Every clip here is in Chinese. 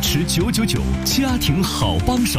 持999，家庭好帮手。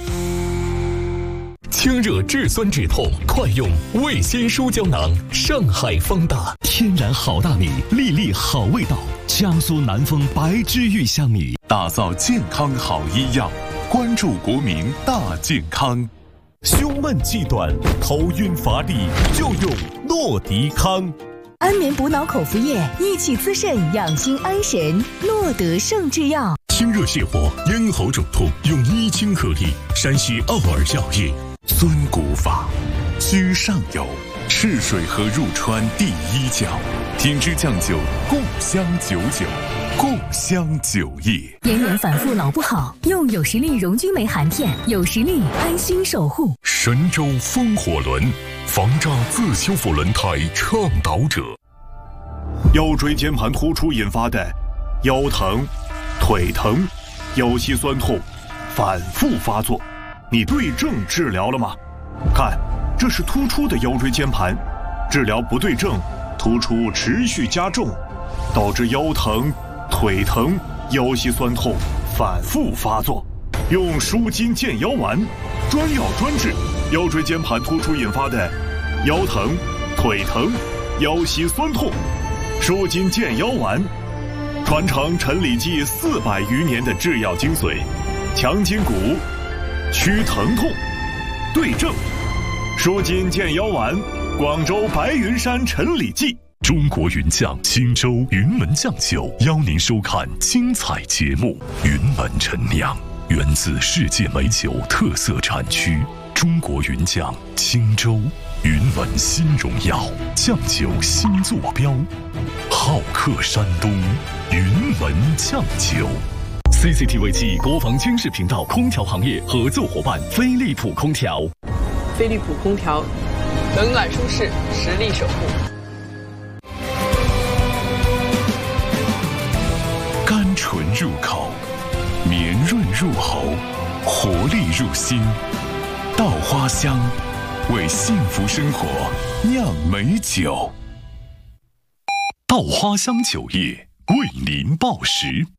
清热治酸止痛，快用味鲜舒胶囊。上海方大，天然好大米，粒粒好味道。江苏南丰白之玉香米， 打造健康好医药，关注国民大健康。 胸闷气短、头晕乏力，就用诺迪康。 安眠补脑口服液，益气滋肾，养心安神。诺德圣制药。 清热泻火、咽喉肿痛，用伊清颗粒。山西奥尔药业。 遵骨法，居上游，赤水河入川第一角，品质酱酒，共襄99，共襄9亿。 延年反复老不好，用有实力溶菌酶含片，有实力安心守护。 神州风火轮，防扎自修复轮胎倡导者。 腰椎间盘突出引发的腰疼、腿疼、腰膝酸痛反复发作，你对症治疗了吗？看，这是突出的腰椎间盘，治疗不对症，突出持续加重，导致腰疼、腿疼、腰膝酸痛反复发作。用舒筋健腰丸，专药专治腰椎间盘突出引发的腰疼、腿疼、腰膝酸痛。舒筋健腰丸，传承陈李济400余年的制药精髓，强筋骨，祛疼痛，对症。舒筋健腰丸，广州白云山陈李济。 中国云酱青州云门酱酒邀您收看精彩节目。云门陈酿源自世界美酒特色产区，中国云酱青州云门新荣耀，酱酒新坐标，好客山东云门酱酒。CCTV 暨国防军事频道空调行业合作伙伴飞利浦空调。 飞利浦空调，冷暖舒适，实力守护。 甘醇入口，绵润入喉，活力入心。稻花香，为幸福生活酿美酒。 稻花香酒业为您报时。